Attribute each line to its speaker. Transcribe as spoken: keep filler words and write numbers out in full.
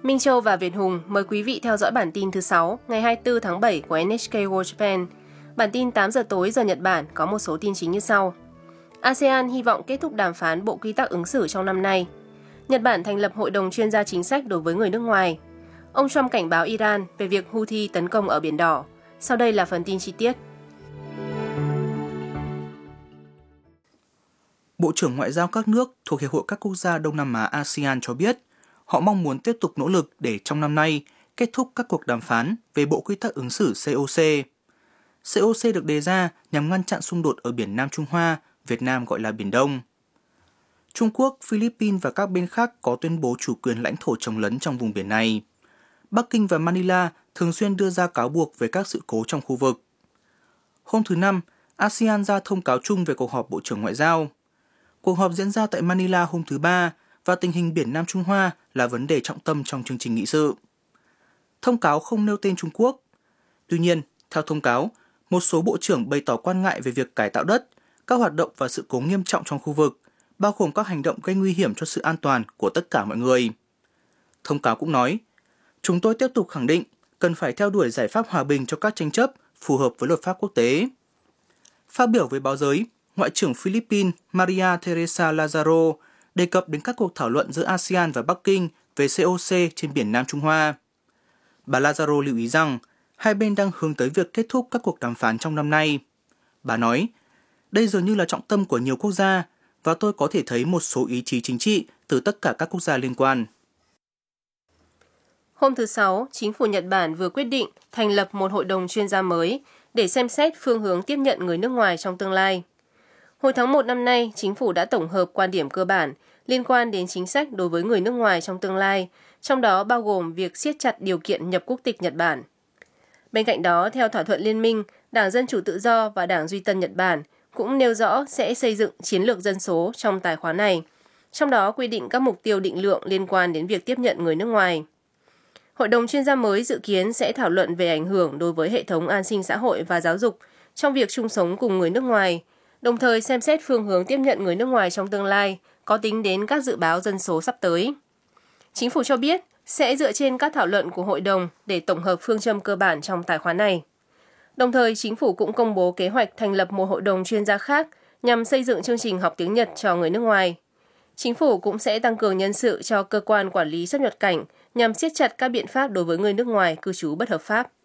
Speaker 1: Minh Châu và Việt Hùng mời quý vị theo dõi bản tin thứ sáu ngày hai mươi tư tháng bảy của en hát ca World Japan. Bản tin tám giờ tối giờ Nhật Bản có một số tin chính như sau. a sê an hy vọng kết thúc đàm phán bộ quy tắc ứng xử trong năm nay. Nhật Bản thành lập hội đồng chuyên gia chính sách đối với người nước ngoài. Ông Trump cảnh báo Iran về việc Houthi tấn công ở Biển Đỏ. Sau đây là phần tin chi tiết.
Speaker 2: Bộ trưởng Ngoại giao các nước thuộc Hiệp hội các quốc gia Đông Nam Á a sê an cho biết họ mong muốn tiếp tục nỗ lực để trong năm nay kết thúc các cuộc đàm phán về Bộ Quy tắc ứng xử xê o xê. xê o xê được đề ra nhằm ngăn chặn xung đột ở Biển Nam Trung Hoa, Việt Nam gọi là Biển Đông. Trung Quốc, Philippines và các bên khác có tuyên bố chủ quyền lãnh thổ chồng lấn trong vùng biển này. Bắc Kinh và Manila thường xuyên đưa ra cáo buộc về các sự cố trong khu vực. Hôm thứ Năm, a sê an ra thông cáo chung về cuộc họp Bộ trưởng Ngoại giao. Cuộc họp diễn ra tại Manila hôm thứ Ba và tình hình Biển Nam Trung Hoa là vấn đề trọng tâm trong chương trình nghị sự. Thông cáo không nêu tên Trung Quốc. Tuy nhiên, theo thông cáo, một số bộ trưởng bày tỏ quan ngại về việc cải tạo đất, các hoạt động và sự cố nghiêm trọng trong khu vực, bao gồm các hành động gây nguy hiểm cho sự an toàn của tất cả mọi người. Thông cáo cũng nói, chúng tôi tiếp tục khẳng định cần phải theo đuổi giải pháp hòa bình cho các tranh chấp phù hợp với luật pháp quốc tế. Phát biểu với báo giới, Ngoại trưởng Philippines Maria Teresa Lazaro đề cập đến các cuộc thảo luận giữa a sê an và Bắc Kinh về xê o xê trên Biển Nam Trung Hoa. Bà Lazaro lưu ý rằng hai bên đang hướng tới việc kết thúc các cuộc đàm phán trong năm nay. Bà nói, đây dường như là trọng tâm của nhiều quốc gia và tôi có thể thấy một số ý chí chính trị từ tất cả các quốc gia liên quan.
Speaker 1: Hôm thứ Sáu, chính phủ Nhật Bản vừa quyết định thành lập một hội đồng chuyên gia mới để xem xét phương hướng tiếp nhận người nước ngoài trong tương lai. Hồi tháng một năm nay, chính phủ đã tổng hợp quan điểm cơ bản liên quan đến chính sách đối với người nước ngoài trong tương lai, trong đó bao gồm việc siết chặt điều kiện nhập quốc tịch Nhật Bản. Bên cạnh đó, theo thỏa thuận liên minh, Đảng Dân Chủ Tự Do và Đảng Duy Tân Nhật Bản cũng nêu rõ sẽ xây dựng chiến lược dân số trong tài khoá này, trong đó quy định các mục tiêu định lượng liên quan đến việc tiếp nhận người nước ngoài. Hội đồng chuyên gia mới dự kiến sẽ thảo luận về ảnh hưởng đối với hệ thống an sinh xã hội và giáo dục trong việc chung sống cùng người nước ngoài, đồng thời xem xét phương hướng tiếp nhận người nước ngoài trong tương lai, có tính đến các dự báo dân số sắp tới. Chính phủ cho biết sẽ dựa trên các thảo luận của hội đồng để tổng hợp phương châm cơ bản trong tài khoá này. Đồng thời, chính phủ cũng công bố kế hoạch thành lập một hội đồng chuyên gia khác nhằm xây dựng chương trình học tiếng Nhật cho người nước ngoài. Chính phủ cũng sẽ tăng cường nhân sự cho cơ quan quản lý xuất nhập cảnh nhằm siết chặt các biện pháp đối với người nước ngoài cư trú bất hợp pháp.